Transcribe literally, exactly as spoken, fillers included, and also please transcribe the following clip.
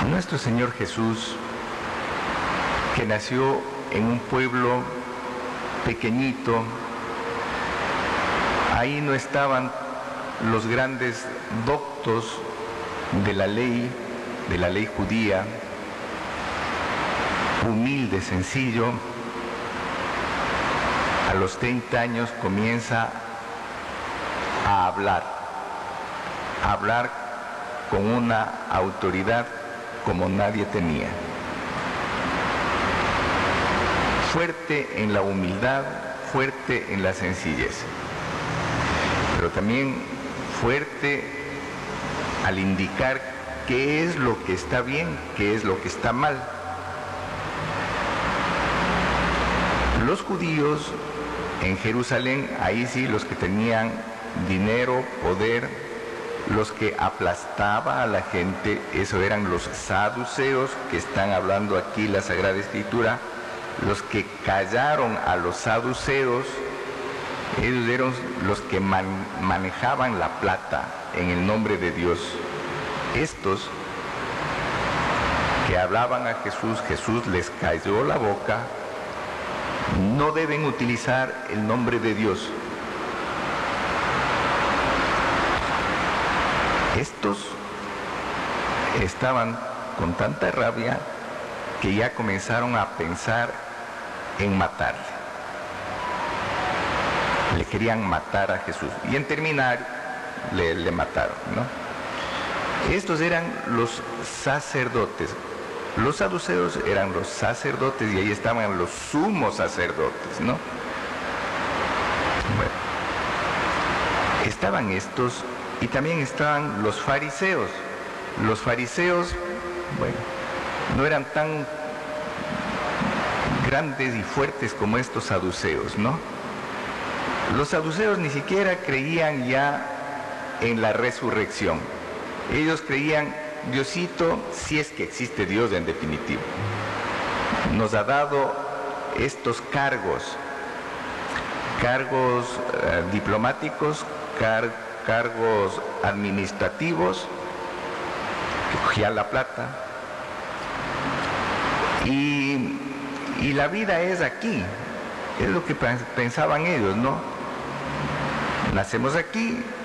Nuestro Señor Jesús, que nació en un pueblo pequeñito, ahí no estaban los grandes doctos de la ley, de la ley judía, humilde, sencillo. A los treinta años comienza a hablar, a hablar con una autoridad como nadie tenía. Fuerte en la humildad, fuerte en la sencillez, pero también fuerte al indicar qué es lo que está bien, qué es lo que está mal. Los judíos en Jerusalén, ahí sí, los que tenían dinero, poder, los que aplastaba a la gente, eso eran los saduceos, que están hablando aquí la Sagrada Escritura. Los que callaron a los saduceos, ellos eran los que man, manejaban la plata en el nombre de Dios. Estos que hablaban a Jesús, Jesús les cayó la boca. No deben utilizar el nombre de Dios. Estos estaban con tanta rabia que ya comenzaron a pensar en matarle. Le querían matar a Jesús y en terminar le, le mataron, ¿no? Estos eran los sacerdotes. Los saduceos eran los sacerdotes y ahí estaban los sumos sacerdotes, ¿no? Bueno, estaban estos y también estaban los fariseos. Los fariseos, bueno, no eran tan grandes y fuertes como estos saduceos, ¿no? Los saduceos ni siquiera creían ya en la resurrección. Ellos creían, Diosito, si es que existe Dios en definitiva, nos ha dado estos cargos, cargos eh, diplomáticos, car cargos administrativos, que cogía la plata, y, y la vida es aquí, es lo que pensaban ellos, ¿no? Nacemos aquí,